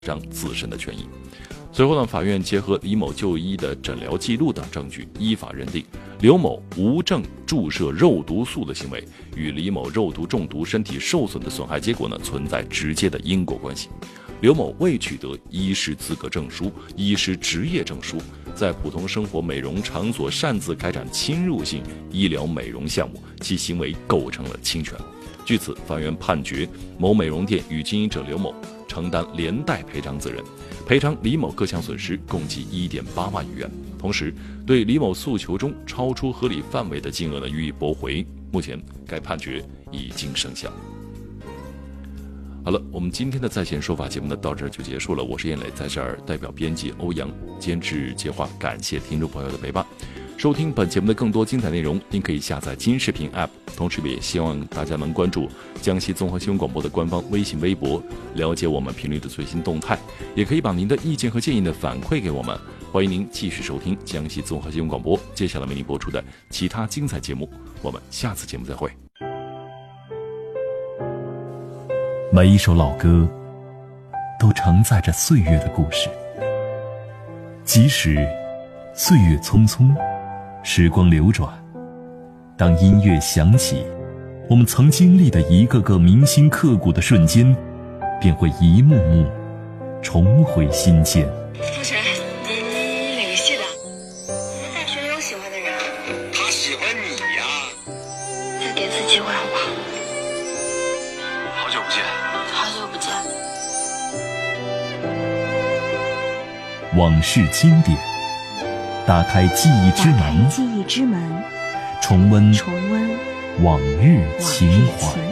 障自身的权益。随后呢，法院结合李某就医的诊疗记录等证据，依法认定刘某无证注射肉毒素的行为与李某肉毒中毒身体受损的损害结果呢存在直接的因果关系。刘某未取得医师资格证书、医师执业证书，在普通生活美容场所擅自开展侵入性医疗美容项目，其行为构成了侵权。据此，法院判决某美容店与经营者刘某承担连带赔偿责任，赔偿李某各项损失共计1.8万余元，同时对李某诉求中超出合理范围的金额呢予以驳回。目前该判决已经生效。好了，我们今天的在线说法节目呢到这儿就结束了。我是燕磊，在这儿代表编辑欧阳监制接话，感谢听众朋友的陪伴。收听本节目的更多精彩内容，您可以下载金视频 App， 同时也希望大家能关注江西综合新闻广播的官方微信微博，了解我们频率的最新动态，也可以把您的意见和建议的反馈给我们。欢迎您继续收听江西综合新闻广播接下来为您播出的其他精彩节目，我们下次节目再会。 每一首老歌都承载着岁月的故事，即使岁月匆匆，时光流转，当音乐响起，我们曾经历的一个个铭心刻骨的瞬间便会一幕幕重回心间。 同学，你哪个系的？大学有喜欢的人？ 他喜欢你呀。 再给次机会好不好？ 好久不见。 好久不见。 往事经典，打开记忆之门， 记忆之门， 重温重温往日情怀。